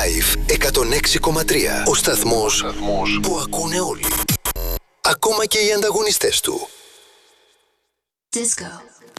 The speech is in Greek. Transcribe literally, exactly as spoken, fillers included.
Live εκατόν έξι κόμμα τρία. Ο σταθμός που ακούνε όλοι. Ακόμα και οι ανταγωνιστές του. Disco.